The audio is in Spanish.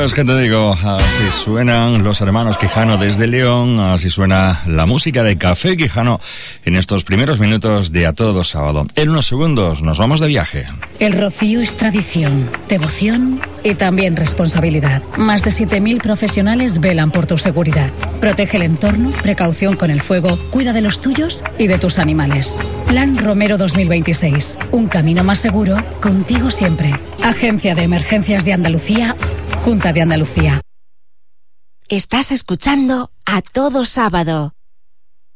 Pues que te digo, así suenan los hermanos Quijano desde León, así suena la música de Café Quijano en estos primeros minutos de A Todo Sábado. En unos segundos nos vamos de viaje. El rocío es tradición, devoción y también responsabilidad. Más de 7.000 profesionales velan por tu seguridad. Protege el entorno, precaución con el fuego, cuida de los tuyos y de tus animales. Plan Romero 2026. Un camino más seguro, contigo siempre. Agencia de Emergencias de Andalucía, Junta de Andalucía. Estás escuchando A Todo Sábado.